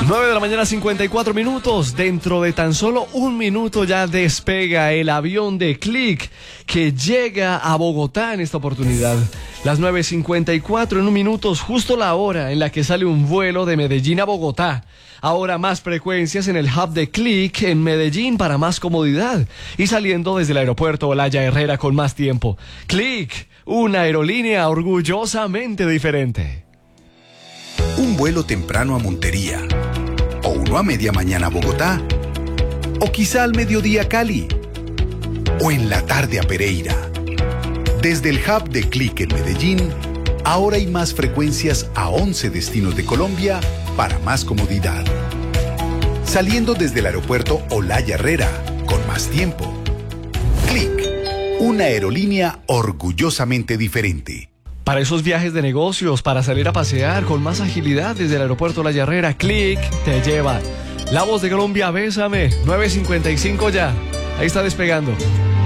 9 de la mañana, 54 minutos. Dentro de tan solo un minuto ya despega el avión de Click que llega a Bogotá en esta oportunidad. Las 9:54 en un minuto, justo la hora en la que sale un vuelo de Medellín a Bogotá. Ahora más frecuencias en el hub de Click en Medellín para más comodidad. Y saliendo desde el aeropuerto Olaya Herrera con más tiempo. Click, una aerolínea orgullosamente diferente. Un vuelo temprano a Montería, o uno a media mañana a Bogotá, o quizá al mediodía a Cali, o en la tarde a Pereira. Desde el hub de Click en Medellín, ahora hay más frecuencias a 11 destinos de Colombia para más comodidad. Saliendo desde el aeropuerto Olaya Herrera, con más tiempo. Click, una aerolínea orgullosamente diferente. Para esos viajes de negocios, para salir a pasear con más agilidad desde el aeropuerto La Herrera, Click te lleva. La Voz de Colombia, bésame, 9:55 ya. Ahí está despegando.